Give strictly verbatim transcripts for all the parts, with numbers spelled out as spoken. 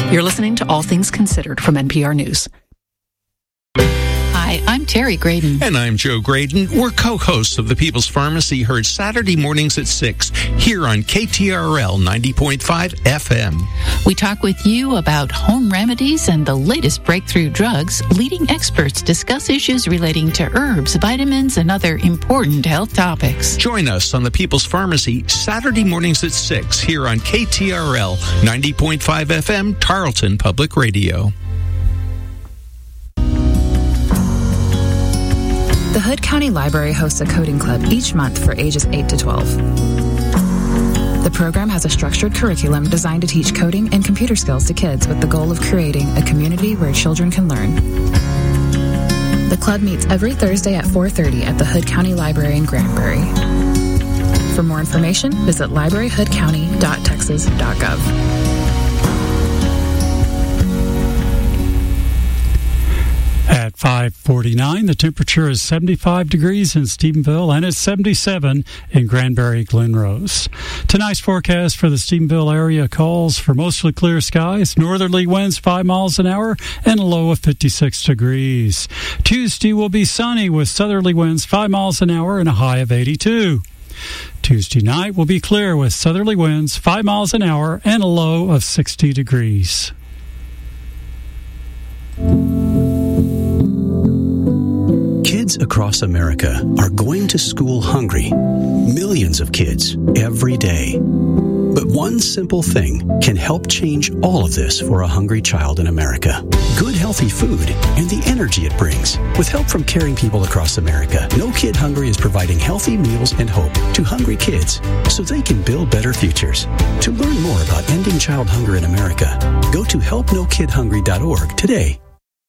You're listening to All Things Considered from N P R News. Hi, I'm Terry Graydon. And I'm Joe Graydon. We're co-hosts of The People's Pharmacy, heard Saturday mornings at six here on K T R L ninety point five F M. We talk with you about home remedies and the latest breakthrough drugs. Leading experts discuss issues relating to herbs, vitamins, and other important health topics. Join us on The People's Pharmacy Saturday mornings at six here on K T R L ninety point five F M, Tarleton Public Radio. The Hood County Library hosts a coding club each month for ages eight to twelve. The program has a structured curriculum designed to teach coding and computer skills to kids with the goal of creating a community where children can learn. The club meets every Thursday at four thirty at the Hood County Library in Granbury. For more information, visit library hood county dot texas dot gov. At five forty-nine, the temperature is seventy-five degrees in Stephenville, and it's seventy-seven in Granbury Glenrose. Tonight's forecast for the Stephenville area calls for mostly clear skies, northerly winds five miles an hour, and a low of fifty-six degrees. Tuesday will be sunny with southerly winds five miles an hour and a high of eighty-two. Tuesday night will be clear with southerly winds five miles an hour and a low of sixty degrees. Kids across America are going to school hungry. Millions of kids every day. But one simple thing can help change all of this for a hungry child in America. Good, healthy food and the energy it brings. With help from caring people across America, No Kid Hungry is providing healthy meals and hope to hungry kids so they can build better futures. To learn more about ending child hunger in America, go to help no kid hungry dot org today.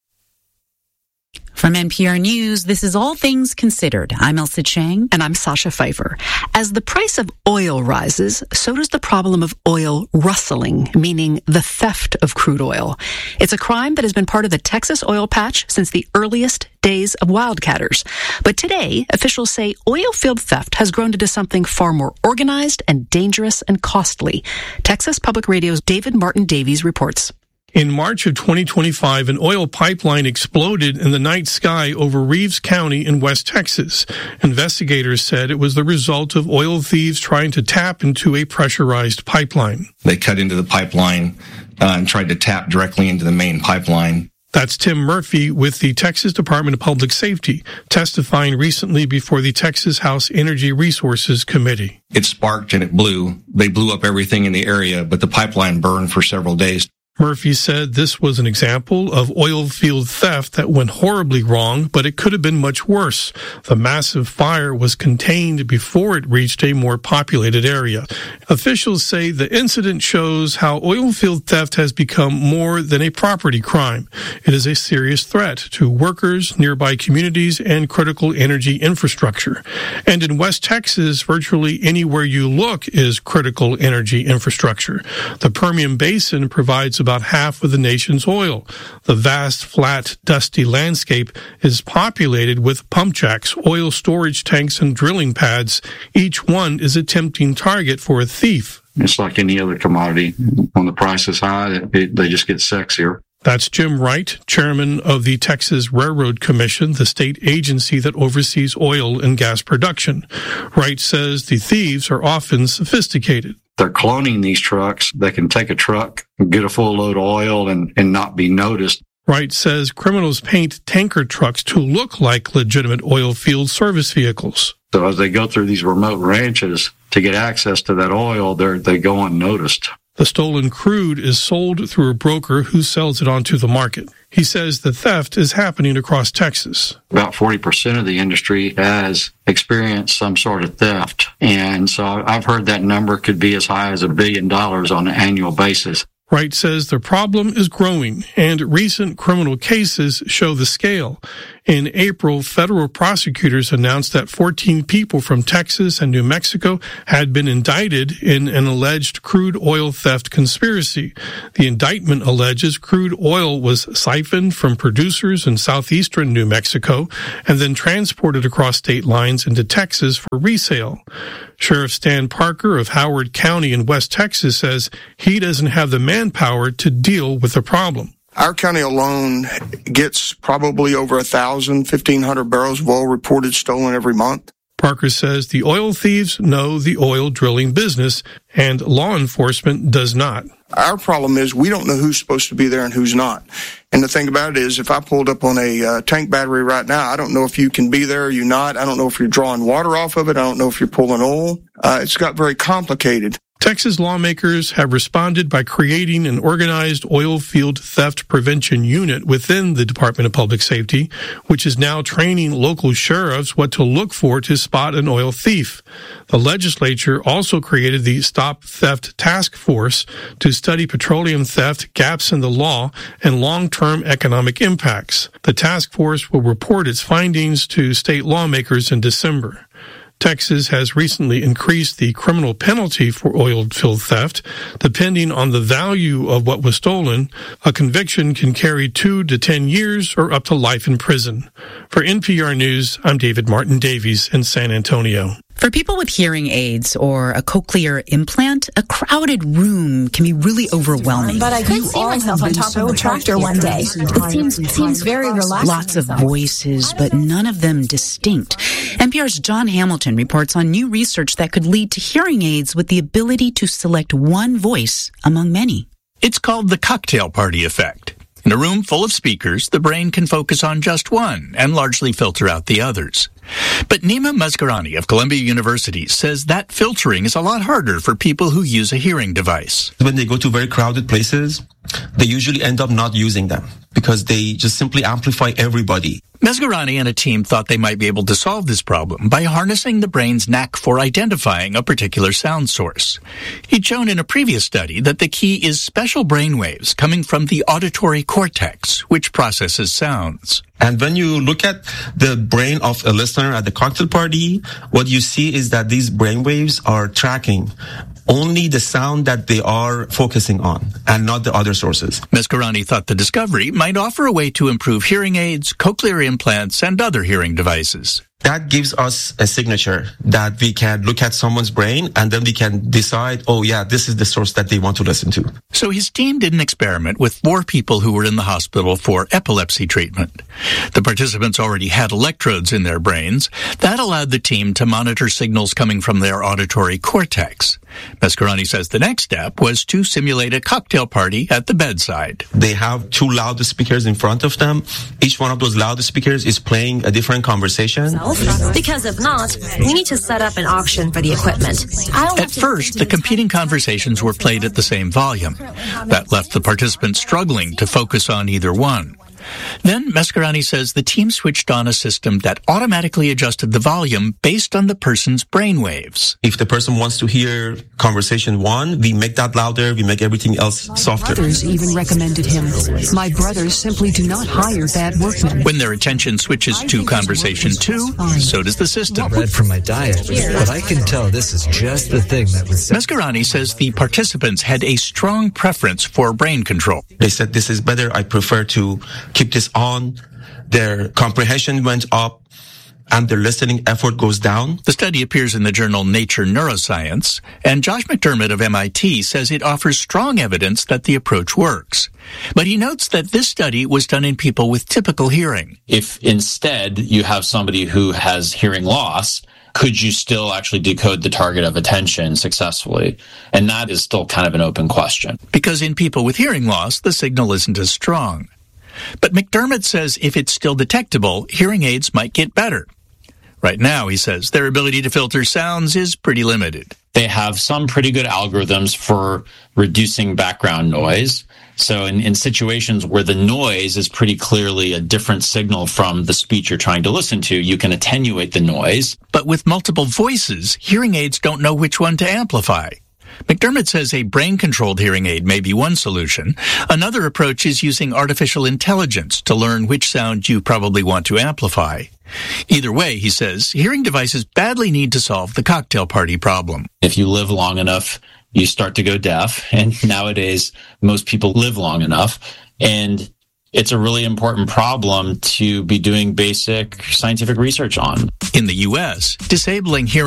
From N P R News, this is All Things Considered. I'm Elsa Chang. And I'm Sasha Pfeiffer. As the price of oil rises, so does the problem of oil rustling, meaning the theft of crude oil. It's a crime that has been part of the Texas oil patch since the earliest days of wildcatters. But today, officials say oil field theft has grown into something far more organized and dangerous and costly. Texas Public Radio's David Martin Davies reports. In March of twenty twenty-five, an oil pipeline exploded in the night sky over Reeves County in West Texas. Investigators said it was the result of oil thieves trying to tap into a pressurized pipeline. They cut into the pipeline uh, and tried to tap directly into the main pipeline. That's Tim Murphy with the Texas Department of Public Safety, testifying recently before the Texas House Energy Resources Committee. It sparked and it blew. They blew up everything in the area, but the pipeline burned for several days. Murphy said this was an example of oil field theft that went horribly wrong, but it could have been much worse. The massive fire was contained before it reached a more populated area. Officials say the incident shows how oil field theft has become more than a property crime. It is a serious threat to workers, nearby communities, and critical energy infrastructure. And in West Texas, virtually anywhere you look is critical energy infrastructure. The Permian Basin provides about half of the nation's oil. The vast, flat, dusty landscape is populated with pump jacks, oil storage tanks, and drilling pads. Each one is a tempting target for a thief. It's like any other commodity. When the price is high, it, it, they just get sexier. That's Jim Wright, chairman of the Texas Railroad Commission, the state agency that oversees oil and gas production. Wright says the thieves are often sophisticated. They're cloning these trucks. They can take a truck, get a full load of oil, and, and not be noticed. Wright says criminals paint tanker trucks to look like legitimate oil field service vehicles. So as they go through these remote ranches to get access to that oil, they're, they go unnoticed. The stolen crude is sold through a broker who sells it onto the market. He says the theft is happening across Texas. About forty percent of the industry has experienced some sort of theft. And so I've heard that number could be as high as a billion dollars on an annual basis. Wright says the problem is growing, and recent criminal cases show the scale. In April, federal prosecutors announced that fourteen people from Texas and New Mexico had been indicted in an alleged crude oil theft conspiracy. The indictment alleges crude oil was siphoned from producers in southeastern New Mexico and then transported across state lines into Texas for resale. Sheriff Stan Parker of Howard County in West Texas says he doesn't have the manpower to deal with the problem. Our county alone gets probably over one thousand, fifteen hundred barrels of oil reported stolen every month. Parker says the oil thieves know the oil drilling business and law enforcement does not. Our problem is we don't know who's supposed to be there and who's not. And the thing about it is if I pulled up on a uh, tank battery right now, I don't know if you can be there or you're not. I don't know if you're drawing water off of it. I don't know if you're pulling oil. Uh, it's got very complicated. Texas lawmakers have responded by creating an organized oil field theft prevention unit within the Department of Public Safety, which is now training local sheriffs what to look for to spot an oil thief. The legislature also created the Stop Theft Task Force to study petroleum theft, gaps in the law, and long-term economic impacts. The task force will report its findings to state lawmakers in December. Texas has recently increased the criminal penalty for oil field theft. Depending on the value of what was stolen, a conviction can carry two to ten years or up to life in prison. For N P R News, I'm David Martin Davies in San Antonio. For people with hearing aids or a cochlear implant, a crowded room can be really overwhelming. But I could see myself on top of a tractor one day. It seems, it seems very relaxing. Lots of voices, but none of them distinct. N P R's John Hamilton reports on new research that could lead to hearing aids with the ability to select one voice among many. It's called the cocktail party effect. In a room full of speakers, the brain can focus on just one and largely filter out the others. But Nima Masgarani of Columbia University says that filtering is a lot harder for people who use a hearing device. When they go to very crowded places, they usually end up not using them because they just simply amplify everybody. Masgarani and a team thought they might be able to solve this problem by harnessing the brain's knack for identifying a particular sound source. He'd shown in a previous study that the key is special brainwaves coming from the auditory cortex, which processes sounds. And when you look at the brain of a listener at the cocktail party, what you see is that these brainwaves are tracking only the sound that they are focusing on and not the other sources. Masgarani thought the discovery might offer a way to improve hearing aids, cochlear implants, and other hearing devices. That gives us a signature that we can look at someone's brain and then we can decide, oh yeah, this is the source that they want to listen to. So his team did an experiment with four people who were in the hospital for epilepsy treatment. The participants already had electrodes in their brains. That allowed the team to monitor signals coming from their auditory cortex. Masgarani says the next step was to simulate a cocktail party at the bedside. They have two loudspeakers in front of them. Each one of those loudspeakers is playing a different conversation. Because if not, we need to set up an auction for the equipment. At first, the competing conversations were played at the same volume. That left the participants struggling to focus on either one. Then Masgarani says the team switched on a system that automatically adjusted the volume based on the person's brainwaves. If the person wants to hear conversation one, we make that louder, we make everything else softer. Others even recommended him. My brothers simply do not hire bad workmen. When their attention switches to conversation two, so does the system. Bread for my diet, but I can tell this is just the thing that was... Masgarani says the participants had a strong preference for brain control. They said, this is better, I prefer to keep this on. Their comprehension went up and their listening effort goes down. The study appears in the journal Nature Neuroscience, and Josh McDermott of M I T says it offers strong evidence that the approach works. But he notes that this study was done in people with typical hearing. If instead you have somebody who has hearing loss, could you still actually decode the target of attention successfully? And that is still kind of an open question. Because in people with hearing loss, the signal isn't as strong. But McDermott says if it's still detectable, hearing aids might get better. Right now, he says, their ability to filter sounds is pretty limited. They have some pretty good algorithms for reducing background noise. So in, in situations where the noise is pretty clearly a different signal from the speech you're trying to listen to, you can attenuate the noise. But with multiple voices, hearing aids don't know which one to amplify. McDermott says a brain-controlled hearing aid may be one solution. Another approach is using artificial intelligence to learn which sound you probably want to amplify. Either way, he says, hearing devices badly need to solve the cocktail party problem. If you live long enough, you start to go deaf. And nowadays, most people live long enough. And it's a really important problem to be doing basic scientific research on. In the U S, disabling hearing